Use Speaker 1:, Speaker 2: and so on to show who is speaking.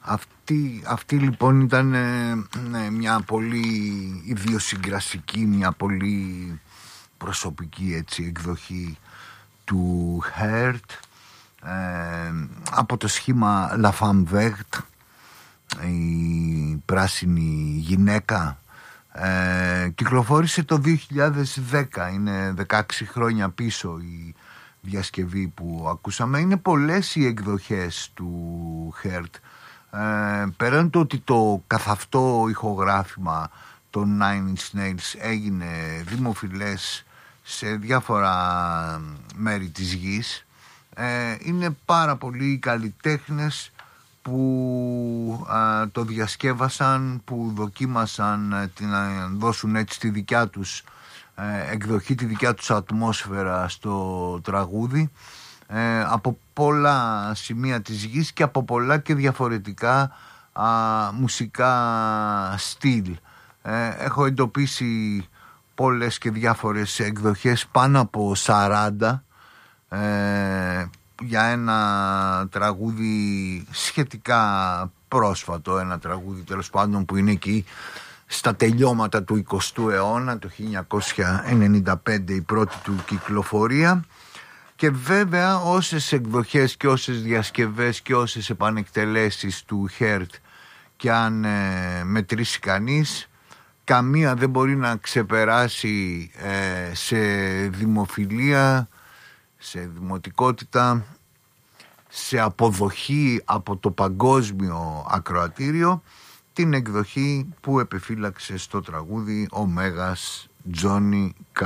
Speaker 1: Αυτή λοιπόν ήταν μια πολύ ιδιοσυγκρασική, μια πολύ προσωπική έτσι εκδοχή του Heart, από το σχήμα La Femme Verte, η πράσινη γυναίκα. Κυκλοφόρησε το 2010, είναι 16 χρόνια πίσω η διασκευή που ακούσαμε. Είναι πολλές οι εκδοχές του Heart. Πέραν το ότι το καθ' αυτό ηχογράφημα των Nine Inch Nails έγινε δημοφιλές σε διάφορα μέρη της γης, είναι πάρα πολλοί καλλιτέχνες που το διασκεύασαν, που δοκίμασαν να δώσουν έτσι τη δικιά τους εκδοχή, τη δικιά τους ατμόσφαιρα στο τραγούδι, από πολλά σημεία της γης και από πολλά και διαφορετικά μουσικά στυλ. Έχω εντοπίσει πολλές και διάφορες εκδοχές, πάνω από 40, για ένα τραγούδι σχετικά πρόσφατο, ένα τραγούδι τέλος πάντων που είναι εκεί στα τελειώματα του 20ου αιώνα, το 1995 η πρώτη του κυκλοφορία. Και βέβαια όσες εκδοχές και όσες διασκευές και όσες επανεκτελέσεις του Heart και αν μετρήσει κανείς, καμία δεν μπορεί να ξεπεράσει σε δημοφιλία, σε δημοτικότητα, σε αποδοχή από το παγκόσμιο ακροατήριο, την εκδοχή που επιφύλαξε στο τραγούδι ο Μέγας Τζόνι